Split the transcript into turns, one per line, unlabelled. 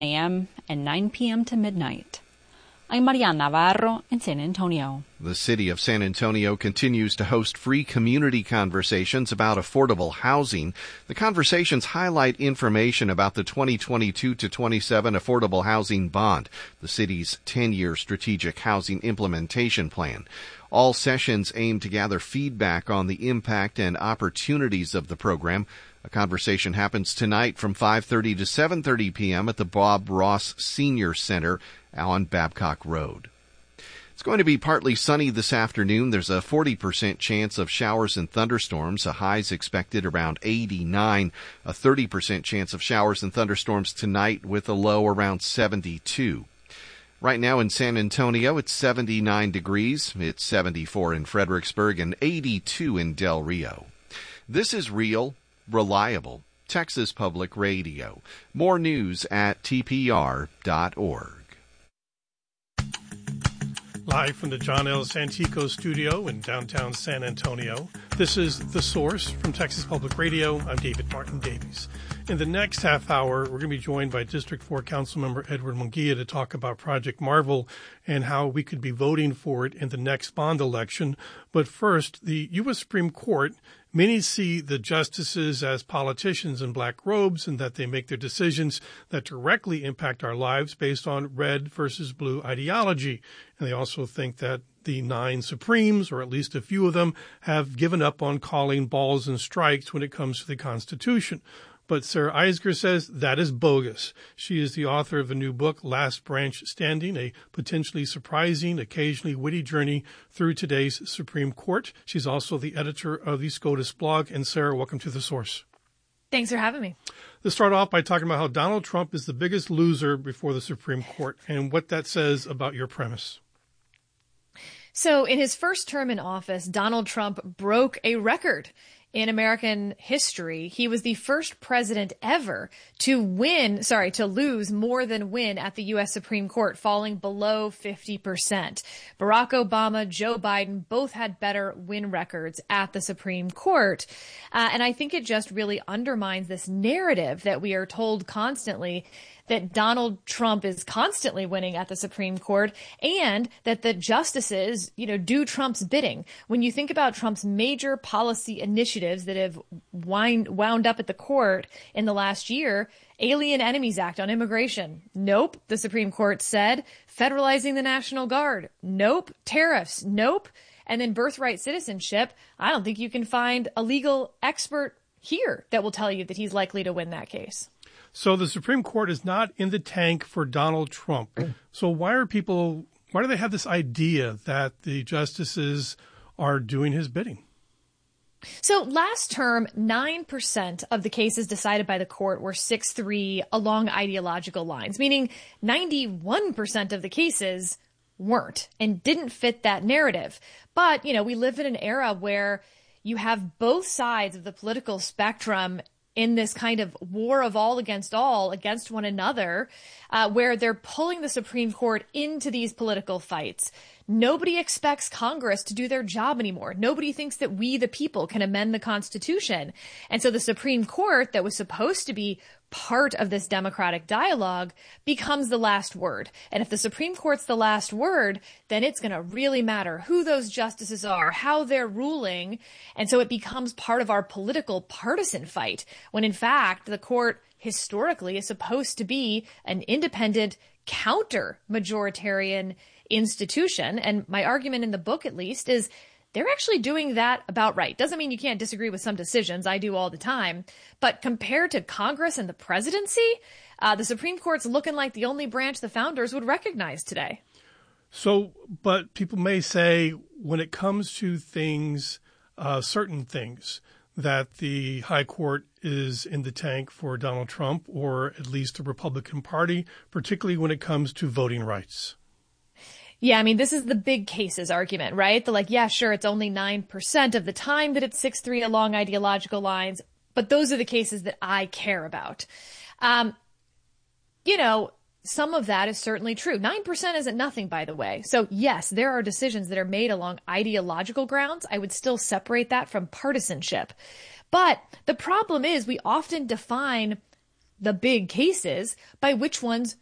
a.m. and 9 p.m. to midnight. I'm Mariana Navarro in San Antonio.
The city of San Antonio continues to host free community conversations about affordable housing. The conversations highlight information about the 2022 to 27 Affordable Housing Bond, the city's 10-year strategic housing implementation plan. All sessions aim to gather feedback on the impact and opportunities of the program. A conversation happens tonight from 5:30 to 7:30 p.m. at the Bob Ross Senior Center on Babcock Road. It's going to be partly sunny this afternoon. There's a 40% chance of showers and thunderstorms. A high's expected around 89. A 30% chance of showers and thunderstorms tonight with a low around 72. Right now in San Antonio, it's 79 degrees. It's 74 in Fredericksburg and 82 in Del Rio. This is real, reliable Texas Public Radio. More news at tpr.org.
Live from the John L. Santico studio in downtown San Antonio, this is The Source from Texas Public Radio. I'm David Martin Davies. In the next half hour, we're going to be joined by District 4 Councilmember Edward Munguia to talk about Project Marvel and how we could be voting for it in the next bond election. But first, the U.S. Supreme Court, many see the justices as politicians in black robes and that they make their decisions that directly impact our lives based on red versus blue ideology. And they also think that the 9 Supremes, or at least a few of them, have given up on calling balls and strikes when it comes to the Constitution. But Sarah Eisger says that is bogus. She is the author of a new book, Last Branch Standing, a potentially surprising, occasionally witty journey through today's Supreme Court. She's also the editor of the SCOTUS blog. And Sarah, welcome to The Source.
Thanks for having me.
Let's start off by talking about how Donald Trump is the biggest loser before the Supreme Court and what that says about your premise.
So in his first term in office, Donald Trump broke a record. In American history, he was the first president ever to lose more than win at the U.S. Supreme Court, falling below 50%. Barack Obama, Joe Biden both had better win records at the Supreme Court. And I think it just really undermines this narrative that we are told constantly that Donald Trump is constantly winning at the Supreme Court and that the justices, do Trump's bidding. When you think about Trump's major policy initiatives that have wound up at the court in the last year, Alien Enemies Act on immigration. Nope, the Supreme Court said. Federalizing the National Guard. Nope. Tariffs. Nope. And then birthright citizenship. I don't think you can find a legal expert here that will tell you that he's likely to win that case.
So the Supreme Court is not in the tank for Donald Trump. So why do they have this idea that the justices are doing his bidding?
So last term, 9% of the cases decided by the court were 6-3 along ideological lines, meaning 91% of the cases weren't and didn't fit that narrative. But, we live in an era where you have both sides of the political spectrum in this kind of war of all against one another, where they're pulling the Supreme Court into these political fights. Nobody expects Congress to do their job anymore. Nobody thinks that we, the people, can amend the Constitution. And so the Supreme Court, that was supposed to be part of this democratic dialogue, becomes the last word. And if the Supreme Court's the last word, then it's going to really matter who those justices are, how they're ruling. And so it becomes part of our political partisan fight, when in fact the court historically is supposed to be an independent counter-majoritarian institution. And my argument in the book, at least, is they're actually doing that about right. Doesn't mean you can't disagree with some decisions. I do all the time. But compared to Congress and the presidency, the Supreme Court's looking like the only branch the founders would recognize today.
So, but people may say when it comes to things, certain things, that the high court is in the tank for Donald Trump or at least the Republican Party, particularly when it comes to voting rights.
Yeah, this is the big cases argument, right? Sure, it's only 9% of the time that it's 6-3 along ideological lines, but those are the cases that I care about. Some of that is certainly true. 9% isn't nothing, by the way. So yes, there are decisions that are made along ideological grounds. I would still separate that from partisanship. But the problem is we often define the big cases by which ones